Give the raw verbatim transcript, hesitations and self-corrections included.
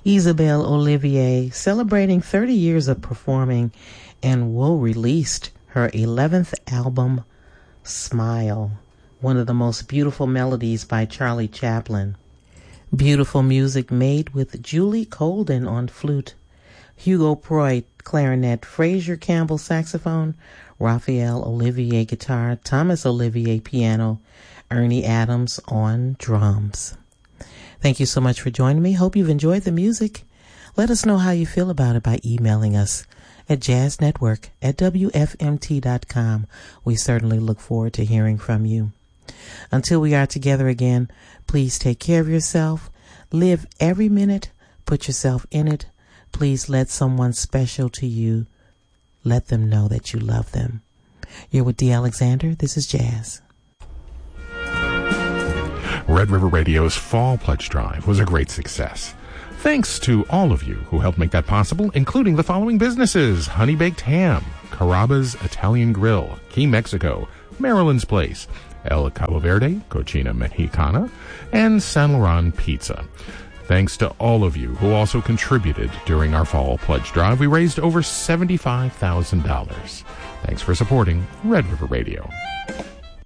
Isabelle Olivier, celebrating thirty years of performing, and will release her eleventh album, Smile, one of the most beautiful melodies by Charlie Chaplin. Beautiful music made with Julie Colden on flute, Hugo Proy clarinet, Fraser Campbell saxophone, Raphael Olivier guitar, Thomas Olivier piano, Ernie Adams on drums. Thank you so much for joining me. Hope you've enjoyed the music. Let us know how you feel about it by emailing us at jazznetwork at w f m t dot com. We certainly look forward to hearing from you. Until we are together again, please take care of yourself. Live every minute. Put yourself in it. Please let someone special to you. Let them know that you love them. You're with Dee Alexander. This is Jazz. Red River Radio's Fall Pledge Drive was a great success. Thanks to all of you who helped make that possible, including the following businesses: Honey Baked Ham, Carrabba's Italian Grill, Key Mexico, Maryland's Place, El Cabo Verde, Cocina Mexicana, and San Laurent Pizza. Thanks to all of you who also contributed during our Fall Pledge Drive. We raised over seventy-five thousand dollars. Thanks for supporting Red River Radio.